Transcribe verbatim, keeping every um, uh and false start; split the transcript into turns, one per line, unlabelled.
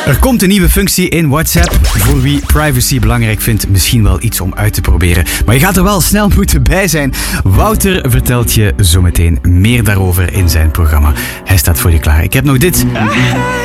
Er komt een nieuwe functie in WhatsApp. Voor wie privacy belangrijk vindt, misschien wel iets om uit te proberen. Maar je gaat er wel snel moeten bij zijn. Wouter vertelt je zometeen meer daarover in zijn programma. Hij staat voor je klaar. Ik heb nog dit.